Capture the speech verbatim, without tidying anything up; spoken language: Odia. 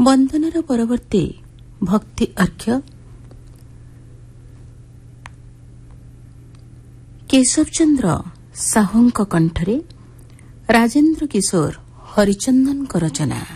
ବନ୍ଦନର ପରବର୍ତ୍ତୀ ଭକ୍ତି ଅର୍ଘ୍ୟ କେଶବ ଚନ୍ଦ୍ର ସାହୁଙ୍କ କଣ୍ଠରେ ରାଜେନ୍ଦ୍ର କିଶୋର ହରିଚନ୍ଦନଙ୍କ ରଚନା।